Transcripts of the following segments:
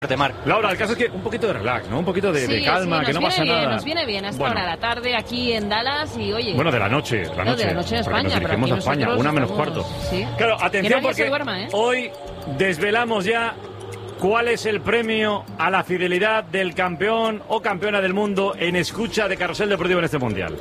Laura, el caso es que un poquito de relax, ¿no? Un poquito de calma, que no pasa nada. Nos viene bien a esta hora de la tarde aquí en Dallas y oye... Bueno, de la noche. No, de la noche en España, nos dirigimos a España, 1 menos cuarto. Sí. Claro, atención porque duerma, hoy desvelamos ya cuál es el premio a la fidelidad del campeón o campeona del mundo en escucha de Carrusel Deportivo en este Mundial.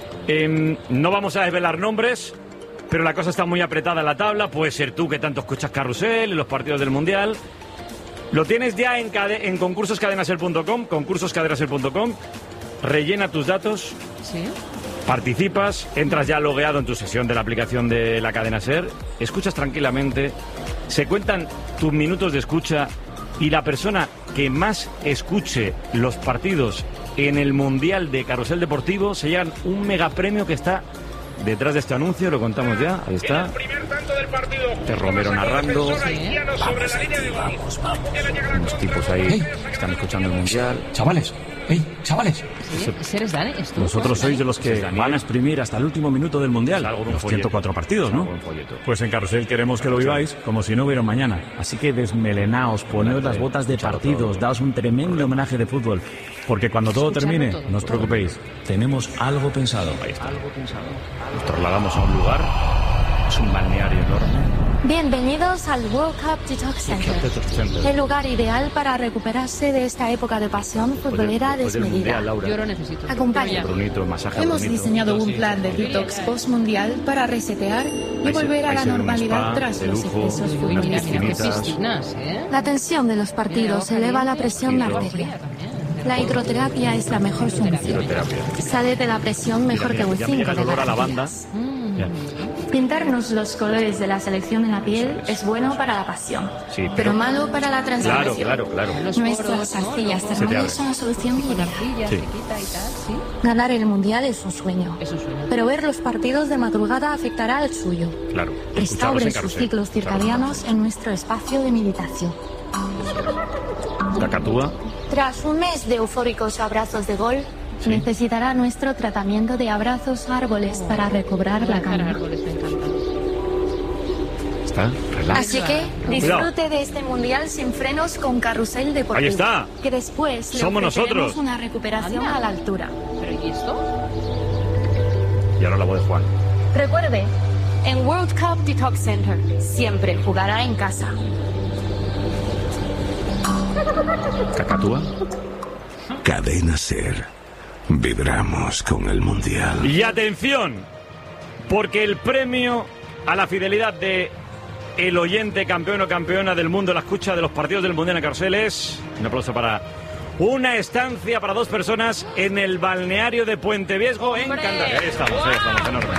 No vamos a desvelar nombres, pero la cosa está muy apretada en la tabla. Puede ser tú que tanto escuchas Carrusel en los partidos del Mundial. Lo tienes ya en concursoscadenasel.com, concursoscadenasel.com. Rellena tus datos, ¿sí? Participas, entras ya logueado en tu sesión de la aplicación de la cadena SER, escuchas tranquilamente, se cuentan tus minutos de escucha y la persona que más escuche los partidos en el Mundial de Carrusel Deportivo se llevan un megapremio que está detrás de este anuncio, lo contamos ya, ahí está. Te Romero narrando. Vamos. Unos tipos ahí están escuchando el Mundial. Chavales. Chavales. ¿Eres Dani? Vosotros sois de los que van a exprimir hasta el último minuto del Mundial. Los 104 partidos, ¿no? Pues en Carrusel queremos que lo viváis como si no hubiera un mañana. Así que desmelenaos, poneos las botas de partidos, daos un tremendo homenaje de fútbol. Porque cuando todo termine, no os preocupéis, tenemos algo pensado. Ahí está. Nos trasladamos a un lugar, es un balneario enorme. Bienvenidos al World Cup Detox Center, el lugar ideal para recuperarse de esta época de pasión futbolera desmedida. Yo lo necesito. Acompáñame. Hemos diseñado un plan de detox post-mundial para resetear y volver a la normalidad tras los excesos futbolísticos. La tensión de los partidos eleva la presión arterial. La hidroterapia es la mejor solución. Sale de la presión mejor que un 5 de las Pintarnos los colores de la selección en la piel es bueno para la pasión, pero malo para la transpiración. Claro. Nuestras arcillas termales son la solución ideal. Ganar el Mundial es un sueño, pero ver los partidos de madrugada afectará al suyo. Restaure sus ciclos circadianos en nuestro espacio de meditación. Cacatúa. Tras un mes de eufóricos abrazos de gol, necesitará nuestro tratamiento de abrazos árboles para recobrar la calma. Está, relax. Así que disfrute de este Mundial sin frenos con Carrusel Deportivo. Ahí está. Que después le somos nosotros. una recuperación a la altura. ¿Pero y esto? Y ahora la voz de Juan. Recuerde, en World Cup Detox Center siempre jugará en casa. Cacatúa. Cadena SER. Vibramos con el Mundial. Y atención, porque el premio a la fidelidad de el oyente campeón o campeona del mundo, la escucha de los partidos del Mundial en Carrusel es... Un aplauso para una estancia para 2 personas en el balneario de Puente Viesgo en Cantabria. Ahí estamos, enorme.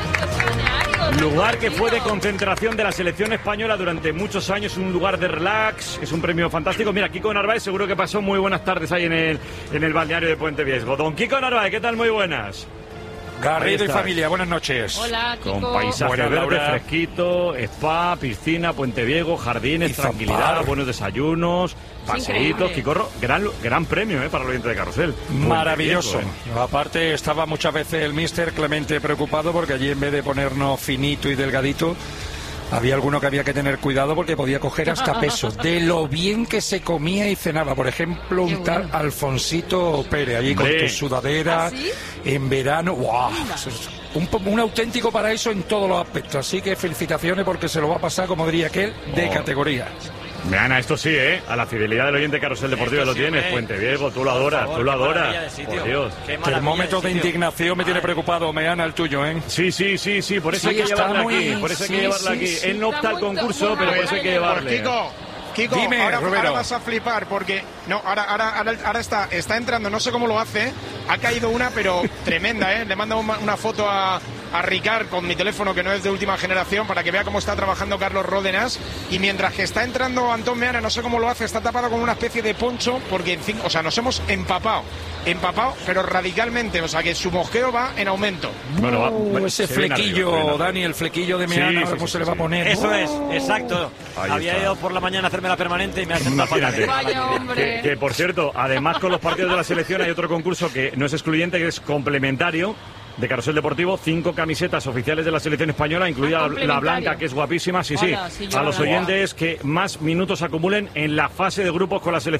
Lugar que fue de concentración de la selección española durante muchos años, un lugar de relax, es un premio fantástico. Mira, Kiko Narváez seguro que pasó muy buenas tardes ahí en el balneario de Puente Viesgo. Don Kiko Narváez, ¿qué tal? Muy buenas. Garrido y familia, buenas noches. Hola, Kiko. Con paisaje verde, fresquito, spa, piscina, Puente Viesgo, jardines, tranquilidad, buenos desayunos, paseitos, Kiko, gran premio para el oyente de Carrusel. Maravilloso. Viesgo, Aparte estaba muchas veces el míster Clemente preocupado porque allí en vez de ponernos finito y delgadito, había alguno que había que tener cuidado porque podía coger hasta peso de lo bien que se comía y cenaba. Por ejemplo, un tal Alfonsito Pérez, allí con tu sudadera, en verano. ¡Wow! Un auténtico paraíso en todos los aspectos. Así que felicitaciones porque se lo va a pasar, como diría aquel, de categoría. Meana, esto sí, a la fidelidad del oyente Carrusel Deportivo lo tienes, Puente Viesgo, tú lo adoras, por Dios. Termómetro de indignación me tiene preocupado, Meana, el tuyo, ¿eh? Sí, por eso hay que llevarla aquí, Él no opta al concurso, pero por eso hay que llevarle. Kiko, dime, ahora vas a flipar porque ahora está entrando, no sé cómo lo hace, ha caído una pero tremenda, le mando una foto a Ricard con mi teléfono que no es de última generación para que vea cómo está trabajando Carlos Ródenas, y mientras que está entrando Antón Meana, no sé cómo lo hace, está tapado con una especie de poncho porque en fin, nos hemos empapado pero radicalmente, o sea que su mosqueo va en aumento. Bueno, ese flequillo, Dani, el flequillo de Meana, ¿cómo se le va a poner? Eso es, exacto. Había ido por la mañana a hacerme la permanente y me ha sentado fatal. Vaya, hombre. Que por cierto, además con los partidos de la selección hay otro concurso que no es excluyente, que es complementario. de Carrusel Deportivo, 5 camisetas oficiales de la selección española, incluida la blanca, que es guapísima. Sí, Hola, sí. A los oyentes que más minutos acumulen en la fase de grupos con la selección